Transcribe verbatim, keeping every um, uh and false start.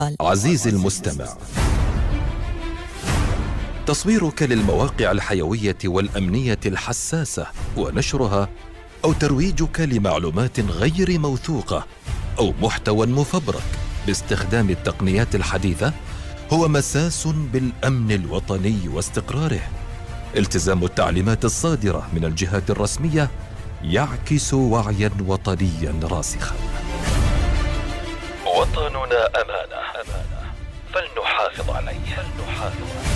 عزيزي المستمع، تصويرك للمواقع الحيوية والأمنية الحساسة ونشرها أو ترويجك لمعلومات غير موثوقة أو محتوى مفبرك باستخدام التقنيات الحديثة هو مساس بالأمن الوطني واستقراره. التزام التعليمات الصادرة من الجهات الرسمية يعكس وعياً وطنياً راسخاً. وطننا أمانة، فلنحافظ عليه.